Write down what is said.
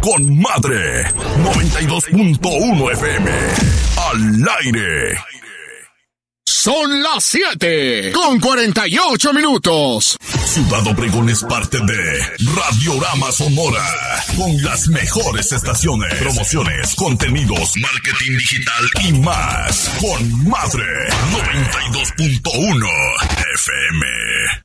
con Madre. 92.1 FM. Al aire. Son las 7:48. Ciudad Obregón es parte de Radiorama Sonora, con las mejores estaciones, promociones, contenidos, marketing digital y más. Con Madre 92.1 FM.